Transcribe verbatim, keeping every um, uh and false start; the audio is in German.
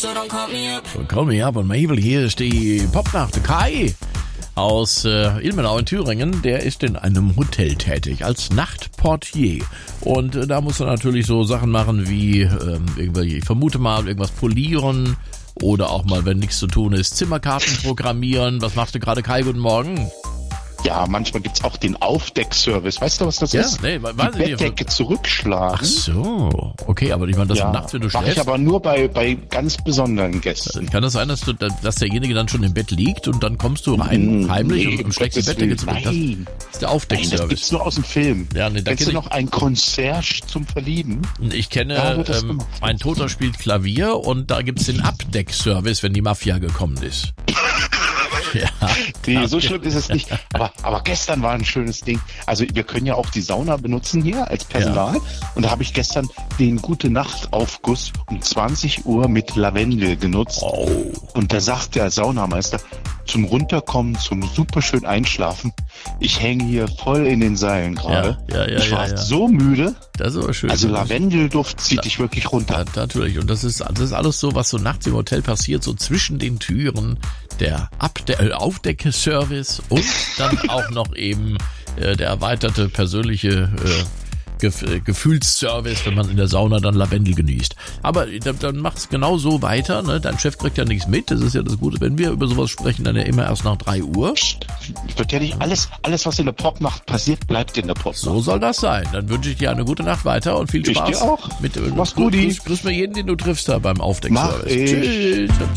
Call me up und Mabel, hier ist die Popnacht. Kai aus äh, Ilmenau in Thüringen, der ist in einem Hotel tätig als Nachtportier. Und äh, da muss er natürlich so Sachen machen wie, ähm, irgendwie, ich vermute mal, irgendwas polieren oder auch mal, wenn nichts zu tun ist, Zimmerkarten programmieren. Was machst du gerade, Kai? Guten Morgen. Ja, manchmal gibt's auch den Aufdeckservice. Weißt du, was das Ja, ist? nee, weiß Die ich nicht. Bettdecke zurückschlagen. Ach so, okay, aber ich meine, das ja, nachts, wenn du mach schläfst. ich aber nur bei, bei ganz besonderen Gästen. Kann das sein, dass, du, dass derjenige dann schon im Bett liegt und dann kommst du rein, Mm, heimlich nee, und, um und schlägst die Gottes Bettdecke Willen. zurück? Das Nein. ist der Nein, Aufdeckservice. das gibt's nur aus dem Film. Ja, nee, da Kennst kenn du ich- noch ein Concierge zum Verlieben? Ich kenne, Da wird das ähm, gemacht. mein Toter spielt Klavier und da gibt's den Abdeckservice, wenn die Mafia gekommen ist. Ja, Nee, so schlimm ist es nicht. Aber, aber gestern war ein schönes Ding. Also wir können ja auch die Sauna benutzen hier als Personal. Und da habe ich gestern den Gute-Nacht-Aufguss um zwanzig Uhr mit Lavendel genutzt. Oh. Und da sagt der Saunameister, zum Runterkommen, zum superschön Einschlafen, ich hänge hier voll in den Seilen gerade. Ja, ja, ja, ich war ja, ja. so müde. Das ist aber schön. Also Das ist- Lavendelduft zieht dich wirklich runter. Ja, natürlich. Und das ist, das ist alles so, was so nachts im Hotel passiert, so zwischen den Türen, der Abde- äh, Aufdeckservice und dann auch noch eben äh, der erweiterte persönliche äh, Gef äh, Gefühlsservice, wenn man in der Sauna dann Lavendel genießt. Aber dann, dann macht's genau so weiter, ne? Dein Chef kriegt ja nichts mit, das ist ja das Gute. Wenn wir über sowas sprechen, dann ja immer erst nach drei Uhr. Wird ja nicht alles, alles, was in der Popnacht passiert, bleibt in der Popnacht. So soll das sein. Dann wünsche ich dir eine gute Nacht weiter und viel Ich Spaß. dir auch. Mit, Mach's grüß, gut. grüß, grüß mir jeden, den du triffst da beim Mach Aufdeckservice. ich. Tschüss.